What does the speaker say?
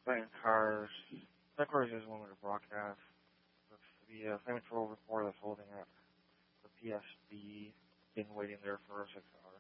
playing cars. Headquarters is one of the broadcast. The Flame Patrol reporter that's holding up the PSB, been waiting there for 6 hours.